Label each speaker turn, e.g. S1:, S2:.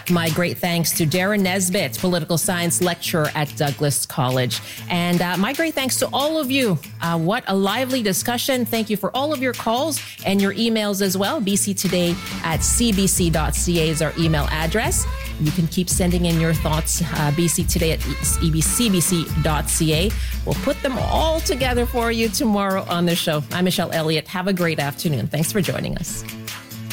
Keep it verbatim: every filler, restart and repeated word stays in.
S1: My great thanks to Darren Nesbitt, political science lecturer at Douglas College. And uh, my great thanks to all of you. Uh, what a lively discussion. Thank you for all of your calls and your emails as well. b c today at c b c dot c a is our email address. You can keep sending in your thoughts, uh, b c today at c b c dot c a. We'll put them all together for you tomorrow on the show. I'm Michelle Elliott. Have a great afternoon. Thanks for joining us.